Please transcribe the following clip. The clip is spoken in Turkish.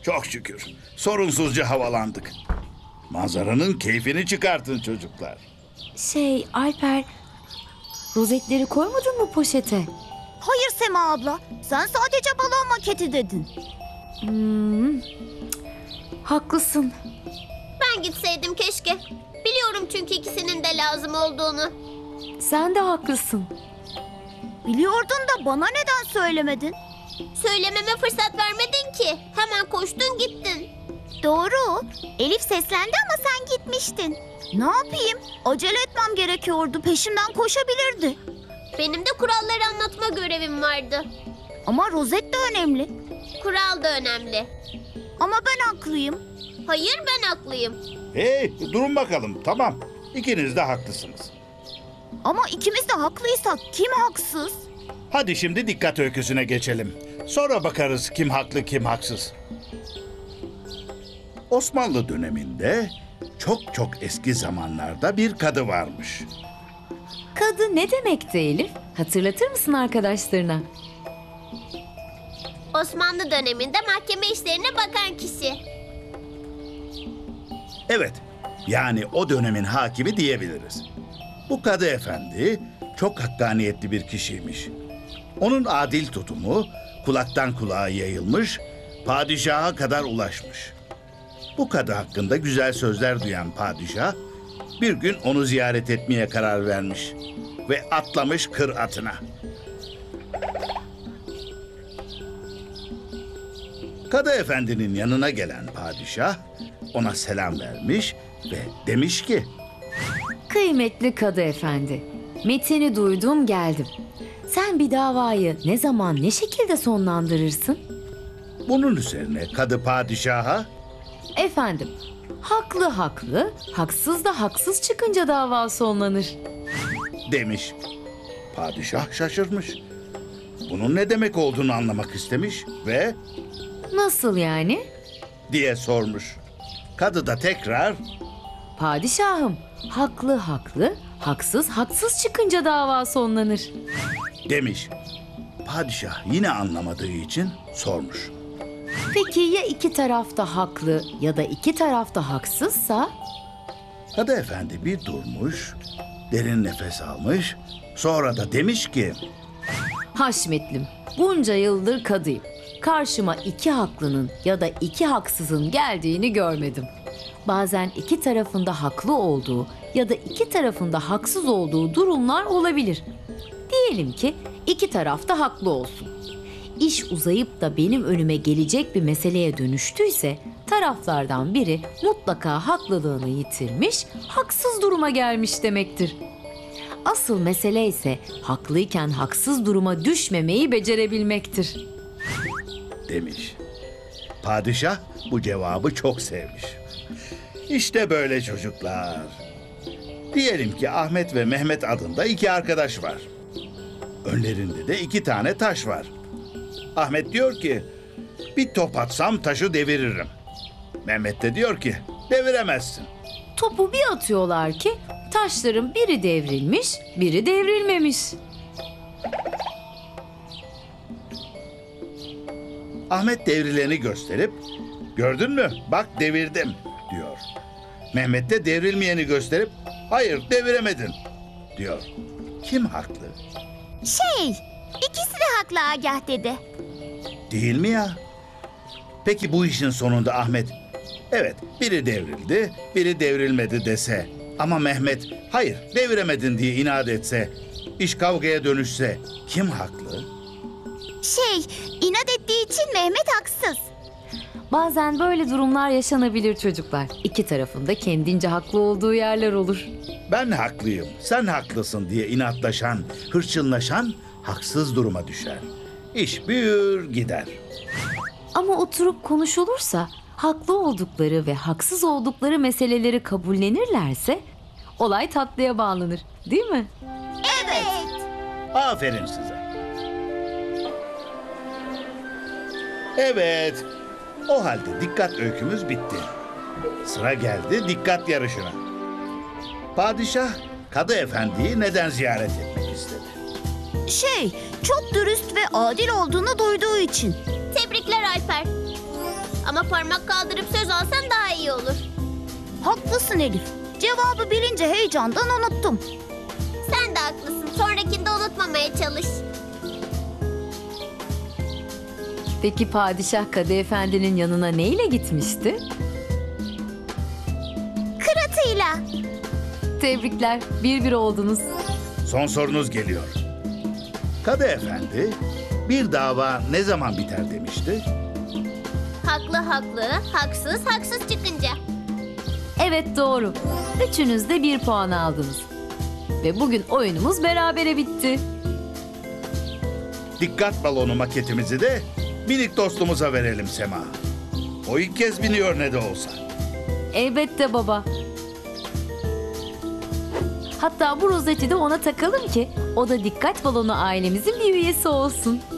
Çok şükür. Sorunsuzca havalandık. Manzaranın keyfini çıkartın çocuklar. Alper, rozetleri koymadın mı poşete? Hayır Sema abla, sen sadece balon maketi dedin. Haklısın. Ben gitseydim keşke. Biliyorum çünkü ikisinin de lazım olduğunu. Sen de haklısın. Biliyordun da bana neden söylemedin? Söylememe fırsat vermedin ki. Hemen koştun gittin. Doğru, Elif seslendi ama sen gitmiştin. Ne yapayım? Acele etmem gerekiyordu, peşimden koşabilirdi. Benim de kuralları anlatma görevim vardı. Ama rozet de önemli. Kural da önemli. Ama ben haklıyım. Hayır, ben haklıyım. Hey, durun bakalım. Tamam. İkiniz de haklısınız. Ama ikimiz de haklıysak kim haksız? Hadi şimdi dikkat öyküsüne geçelim. Sonra bakarız kim haklı kim haksız. Osmanlı döneminde çok eski zamanlarda bir kadı varmış. Kadı ne demekti Elif? Hatırlatır mısın arkadaşlarına? Osmanlı döneminde mahkeme işlerine bakan kişi. Evet, yani o dönemin hakimi diyebiliriz. Bu kadı efendi çok hakkaniyetli bir kişiymiş. Onun adil tutumu kulaktan kulağa yayılmış, padişaha kadar ulaşmış. Bu kadı hakkında güzel sözler duyan padişah bir gün onu ziyaret etmeye karar vermiş ve atlamış kır atına. Kadı efendinin yanına gelen padişah ona selam vermiş ve demiş ki: Kıymetli Kadı Efendi, metini duydum geldim. Sen bir davayı ne zaman ne şekilde sonlandırırsın? Bunun üzerine kadı padişaha: Efendim, haklı haklı, haksız da haksız çıkınca dava sonlanır. demiş. Padişah şaşırmış. Bunun ne demek olduğunu anlamak istemiş ve Nasıl yani? diye sormuş. Kadı da tekrar Padişahım, haklı haklı, haksız haksız çıkınca dava sonlanır. demiş. Padişah yine anlamadığı için sormuş. Peki ya iki taraf da haklı ya da iki taraf da haksızsa? Kadı efendi bir durmuş, derin nefes almış, sonra da demiş ki: Haşmetlim, bunca yıldır kadıyım. Karşıma iki haklının ya da iki haksızın geldiğini görmedim. Bazen iki tarafında haklı olduğu ya da iki tarafında haksız olduğu durumlar olabilir. Diyelim ki iki taraf da haklı olsun. İş uzayıp da benim önüme gelecek bir meseleye dönüştüyse taraflardan biri mutlaka haklılığını yitirmiş, haksız duruma gelmiş demektir. Asıl mesele ise haklıyken haksız duruma düşmemeyi becerebilmektir. demiş. Padişah bu cevabı çok sevmiş. İşte böyle çocuklar. Diyelim ki Ahmet ve Mehmet adında iki arkadaş var. Önlerinde de iki tane taş var. Ahmet diyor ki: bir top atsam taşı deviririm. Mehmet de diyor ki: deviremezsin. Topu bir atıyorlar ki taşların biri devrilmiş, biri devrilmemiş. Ahmet devrileni gösterip: gördün mü, bak devirdim diyor. Mehmet de devrilmeyeni gösterip: hayır deviremedin diyor. Kim haklı? İkisi de haklı Agah dede. Değil mi ya? Peki bu işin sonunda Ahmet: evet biri devrildi, biri devrilmedi dese ama Mehmet hayır deviremedin diye inat etse, iş kavgaya dönüşse kim haklı? İnat ettiği için Mehmet haksız. Bazen böyle durumlar yaşanabilir çocuklar. İki tarafında kendince haklı olduğu yerler olur. Ben haklıyım, sen haklısın diye inatlaşan, hırçınlaşan haksız duruma düşer. İş büyür gider. Ama oturup konuşulursa haklı oldukları ve haksız oldukları meseleleri kabullenirlerse olay tatlıya bağlanır, değil mi? Evet. Aferin size. Evet, o halde dikkat öykümüz bitti. Sıra geldi dikkat yarışına. Padişah, Kadı Efendi'yi neden ziyaret etmek istedi? Çok dürüst ve adil olduğunu duyduğu için. Tebrikler Alper. Ama parmak kaldırıp söz alsan daha iyi olur. Haklısın Elif. Cevabı bilince heyecandan unuttum. Sen de haklısın. Sonrakinde unutmamaya çalış. Peki padişah Kadı Efendi'nin yanına neyle gitmişti? Kıratıyla. Tebrikler, 1-1 oldunuz. Son sorunuz geliyor. Kadı Efendi, bir dava ne zaman biter demişti? Haklı haklı, haksız haksız çıkınca. Evet doğru. Üçünüz de 1 puan aldınız. Ve bugün oyunumuz berabere bitti. Dikkat balonu maketimizi de minik dostumuza verelim Sema. O ilk kez biniyor ne de olsa. Elbette baba. Hatta bu rozeti de ona takalım ki o da dikkat balonu ailemizin bir üyesi olsun.